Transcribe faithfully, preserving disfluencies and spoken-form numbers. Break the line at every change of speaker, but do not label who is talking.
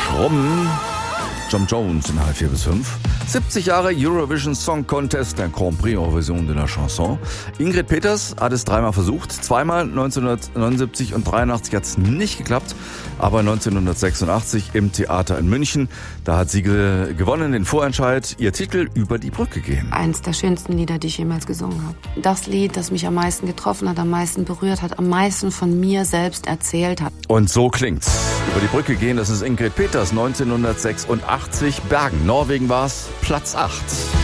Schrumm. John Jones in halb vier bis fünf. siebzig Jahre Eurovision Song Contest, der Grand Prix Eurovision de la Chanson. Ingrid Peters hat es dreimal versucht. Zweimal neunzehnhundertneunundsiebzig und dreiundachtzig hat es nicht geklappt. Aber neunzehnhundertsechsundachtzig im Theater in München, da hat sie ge- gewonnen den Vorentscheid. Ihr Titel Über die Brücke gehen.
Eins der schönsten Lieder, die ich jemals gesungen habe. Das Lied, das mich am meisten getroffen hat, am meisten berührt hat, am meisten von mir selbst erzählt hat.
Und so klingt's. Über die Brücke gehen, das ist Ingrid Peters, neunzehnhundertsechsundachtzig. Bergen, Norwegen war's, Platz acht.